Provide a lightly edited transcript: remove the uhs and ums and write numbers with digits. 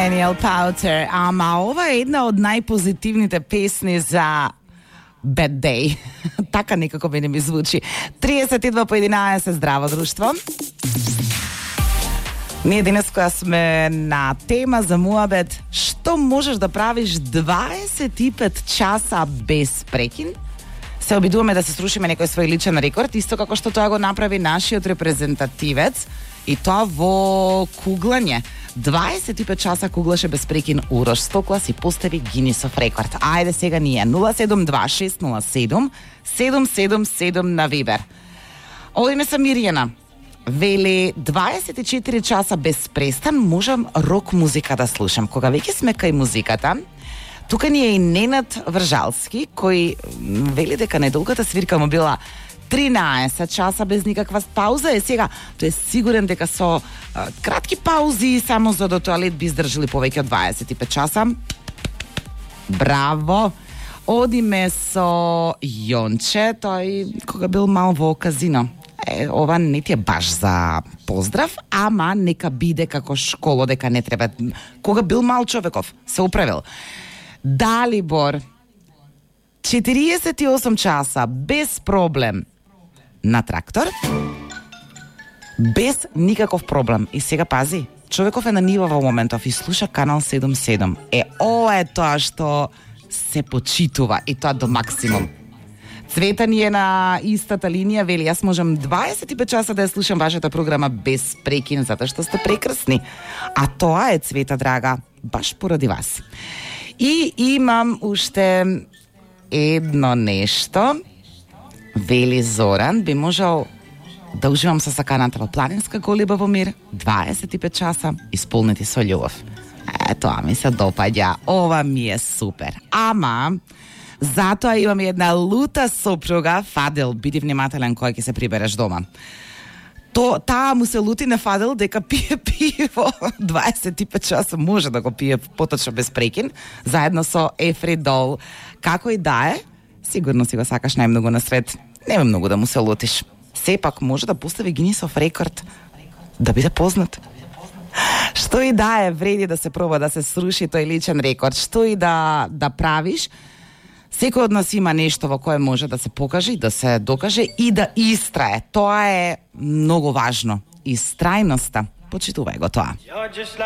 Daniel Powter, ама ова е една од најпозитивните песни за Bad Day. Така некако мене ми звучи. 32 по 11, здраво друштво. Ние денес која сме на тема за муабет, што можеш да правиш 25 часа без прекин? Се обидуваме да се срушиме некој свој личен рекорд, исто како што тоа го направи нашиот репрезентативец, и тоа во куглање. 25 часа куглаше без прекин Урош Стоклас и постави Гинисов рекорд. Ајде сега ние 072-607-777 на Вибер. Овде са Мирјана. Вели 24 часа без престан можам рок музика да слушам. Кога веќе сме кај музиката, тука ни е и Ненад Вржалски, кој вели дека најдолгата свирка му била 13 часа без никаква пауза. Е сега, тој е сигурен дека со кратки паузи само за до тоалет би издржали повеќе од 25 часа. Браво! Одиме со Јонче, тој кога бил мал во казино. Ова не ти е баш за поздрав, ама нека биде како школо, дека не треба. Кога бил мал човеков, се управил. Далибор, 48 часа без проблем на трактор, без никаков проблем. И сега пази, човеков е на нива во моментов и слуша Канал 77. Ова е тоа што се почитува и тоа до максимум. Цвета ни е на истата линија, вели, јас можам 25 часа да ја слушам вашата програма без прекин, затоа што сте прекрасни. А тоа е, Цвета драга, баш поради вас. И имам уште едно нешто. Вели Зоран, би можел да уживам со саканата во планинска колиба во мир 25 часа исполнети со љубов. Тоа ми се допаѓа, ова ми е супер. Ама затоа имам една лута сопруга, Фадел, биди внимателен кога ќе се прибереш дома. Таа му се лути на Фадел дека пие пиво 25 часа, може да го пие поточно без прекин, заедно со Ефридол. Како и да е, сигурно си го сакаш најмногу на свет. Нема многу да му се лутиш. Сепак може да постави Гинисов рекорд, да биде познат. Што и да е, вреди да се проба да се сруши тој личен рекорд. Што и да правиш, секој од нас има нешто во кое може да се покаже, да се докаже и да истрае. Тоа е многу важно. Истрајноста. Почитувај го тоа.